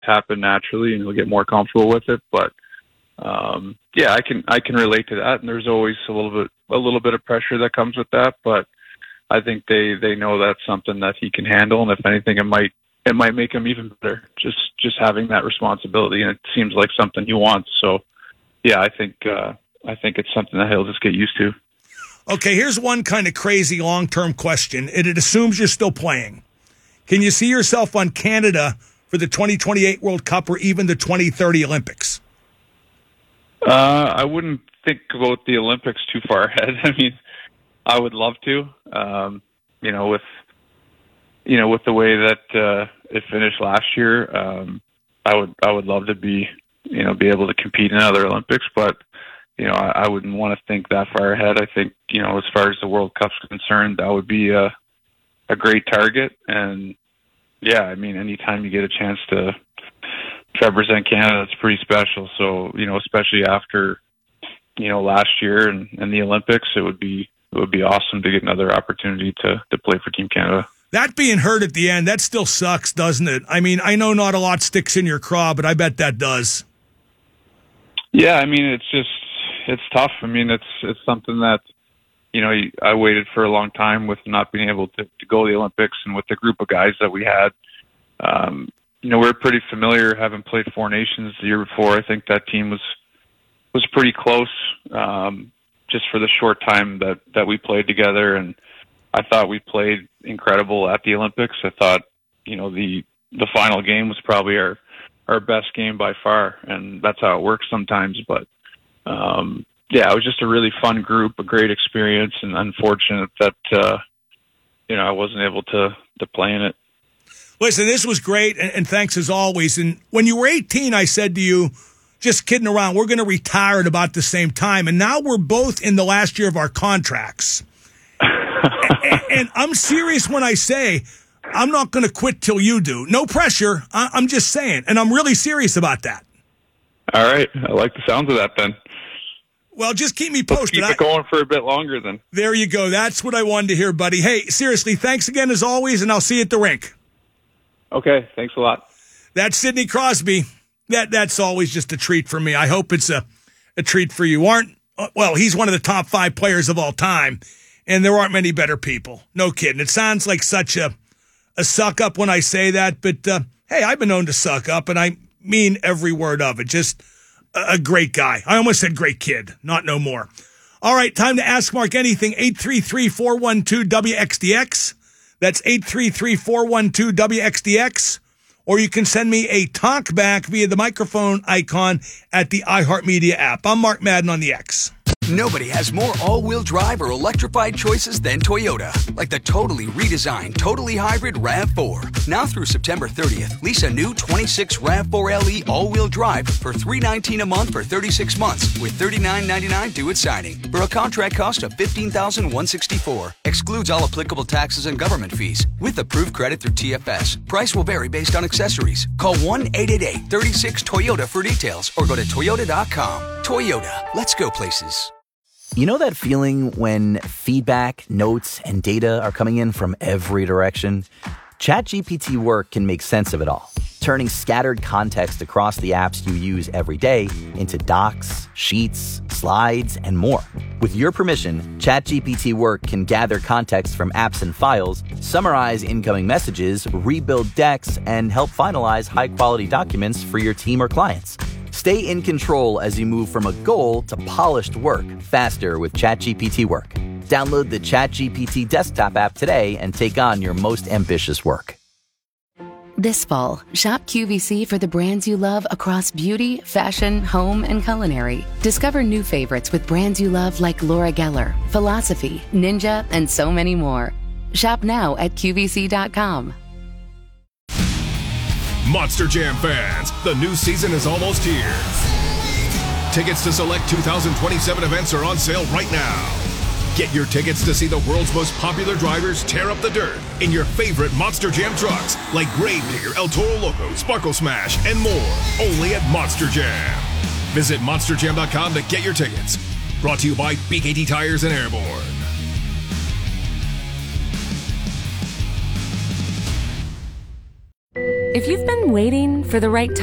happen naturally, and he'll get more comfortable with it. But yeah, I can relate to that. And there's always a little bit of pressure that comes with that. But I think they know that's something that he can handle, and if anything, it might make him even better. Just having that responsibility, and it seems like something he wants. So yeah, I think it's something that he'll just get used to. Okay, here's one kind of crazy long-term question, and it assumes you're still playing. Can you see yourself on Canada for the 2028 World Cup or even the 2030 Olympics? I wouldn't think about the Olympics too far ahead. I mean, I would love to. With the way that it finished last year, I would love to be able to compete in another Olympics, but I wouldn't want to think that far ahead. I think, as far as the World Cup's concerned, that would be a great target. And yeah, I mean, anytime you get a chance to represent Canada, it's pretty special. So, especially after, last year and the Olympics, it would be awesome to get another opportunity to play for Team Canada. That being hurt at the end, that still sucks, doesn't it? I mean, I know not a lot sticks in your craw, but I bet that does. Yeah, I mean, it's tough. I mean, it's something that, I waited for a long time with not being able to go to the Olympics, and with the group of guys that we had. We're pretty familiar, having played Four Nations the year before. I think that team was pretty close, just for the short time that we played together. And I thought we played incredible at the Olympics. I thought, the final game was probably our best game by far, and that's how it works sometimes. But yeah, it was just a really fun group, a great experience, and unfortunate that I wasn't able to play in it. Listen, this was great, and thanks as always. And when you were 18, I said to you, just kidding around, we're going to retire at about the same time. And now we're both in the last year of our contracts. and I'm serious when I say I'm not going to quit till you do. No pressure. I'm just saying. And I'm really serious about that. All right. I like the sounds of that then. Well, just keep me posted. Let's keep it going for a bit longer then. There you go. That's what I wanted to hear, buddy. Hey, seriously, thanks again as always, and I'll see you at the rink. Okay, thanks a lot. That's Sidney Crosby. That's always just a treat for me. I hope it's a treat for you. He's one of the top 5 players of all time, and there aren't many better people. No kidding. It sounds like such a suck up when I say that, but hey, I've been known to suck up, and I mean every word of it. Just a great guy. I almost said great kid. Not no more. All right, time to ask Mark anything. 833-412-WXDX. That's 833-412-WXDX. Or you can send me a talk back via the microphone icon at the iHeartMedia app. I'm Mark Madden on the X. Nobody has more all-wheel drive or electrified choices than Toyota. Like the totally redesigned, totally hybrid RAV4. Now through September 30th, lease a new 26 RAV4 LE all-wheel drive for $319 a month for 36 months with $39.99 due at signing for a contract cost of $15,164. Excludes all applicable taxes and government fees with approved credit through TFS. Price will vary based on accessories. Call 1-888-36-TOYOTA for details or go to Toyota.com. Toyota, let's go places. You know that feeling when feedback, notes, and data are coming in from every direction? ChatGPT Work can make sense of it all, turning scattered context across the apps you use every day into docs, sheets, slides, and more. With your permission, ChatGPT Work can gather context from apps and files, summarize incoming messages, rebuild decks, and help finalize high-quality documents for your team or clients. Stay in control as you move from a goal to polished work faster with ChatGPT Work. Download the ChatGPT desktop app today and take on your most ambitious work. This fall, shop QVC for the brands you love across beauty, fashion, home, and culinary. Discover new favorites with brands you love like Laura Geller, Philosophy, Ninja, and so many more. Shop now at QVC.com. Monster Jam fans, the new season is almost here. Tickets to select 2027 events are on sale right now. Get your tickets to see the world's most popular drivers tear up the dirt in your favorite Monster Jam trucks like Gravedigger, El Toro Loco, Sparkle Smash, and more. Only at Monster Jam. Visit monsterjam.com to get your tickets. Brought to you by BKT Tires and Airborne. If you've been waiting for the right time,